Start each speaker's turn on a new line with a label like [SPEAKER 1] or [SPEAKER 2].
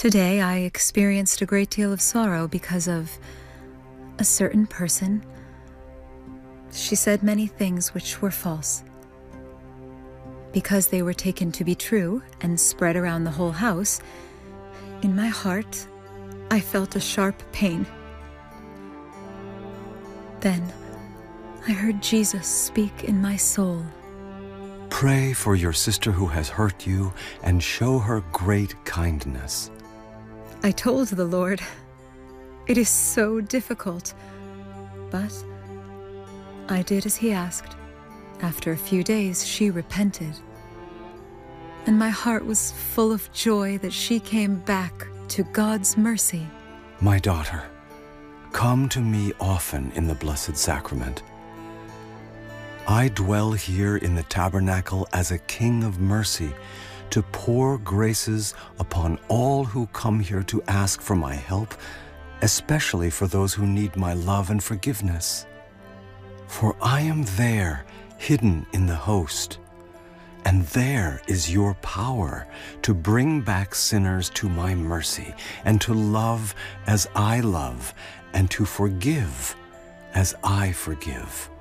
[SPEAKER 1] Today I experienced a great deal of sorrow because of a certain person. She said many things which were false. Because they were taken to be true and spread around the whole house, in my heart, I felt a sharp pain. Then, I heard Jesus speak in my soul.
[SPEAKER 2] Pray for your sister who has hurt you and show her great kindness.
[SPEAKER 1] I told the Lord, it is so difficult, but I did as he asked. After a few days, she repented, and my heart was full of joy that she came back to God's mercy.
[SPEAKER 2] My daughter, come to me often in the Blessed Sacrament. I dwell here in the tabernacle as a king of mercy to pour graces upon all who come here to ask for my help, especially for those who need my love and forgiveness. For I am there, hidden in the host, and there is your power to bring back sinners to my mercy, and to love as I love, and to forgive as I forgive.